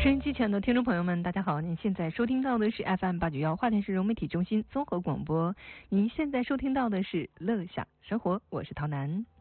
收音机前的听众朋友们，大家好！您现在收听到的是 FM891花田市融媒体中心综合广播。您现在收听到的是乐享生活，我是陶楠。